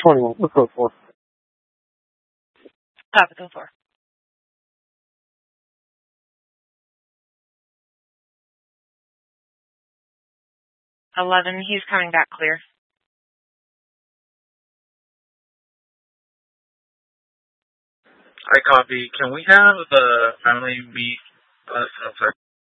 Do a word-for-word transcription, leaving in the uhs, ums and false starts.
twenty-one. Let's go for. Copy, go for. eleven, he's coming back clear. I copy. Can we have the family meet us outside?